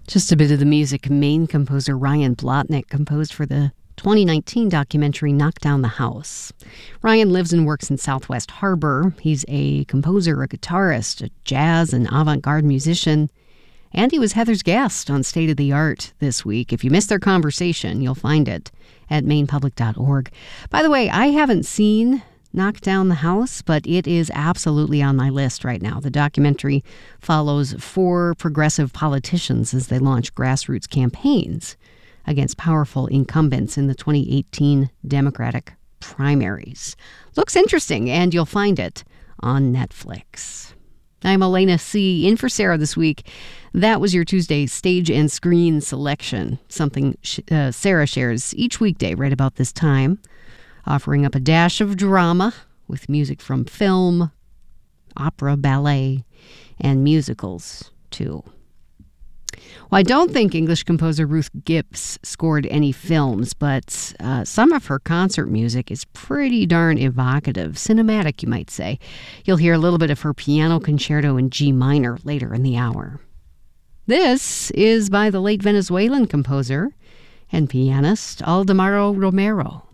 Just a bit of the music Maine composer Ryan Blotnick composed for the 2019 documentary Knock Down the House. Ryan lives and works in Southwest Harbor. He's a composer, a guitarist, a jazz and avant-garde musician. And he was Heather's guest on State of the Art this week. If you missed their conversation, you'll find it at mainepublic.org. By the way, I haven't seen Knock Down the House, but it is absolutely on my list right now. The documentary follows 4 progressive politicians as they launch grassroots campaigns against powerful incumbents in the 2018 Democratic primaries. Looks interesting, and you'll find it on Netflix. I'm Elena C. in for Sarah this week. That was your Tuesday stage and screen selection, something Sarah shares each weekday right about this time, offering up a dash of drama with music from film, opera, ballet, and musicals, too. Well, I don't think English composer Ruth Gibbs scored any films, but some of her concert music is pretty darn evocative, cinematic, you might say. You'll hear a little bit of her piano concerto in G minor later in the hour. This is by the late Venezuelan composer and pianist Aldemaro Romero.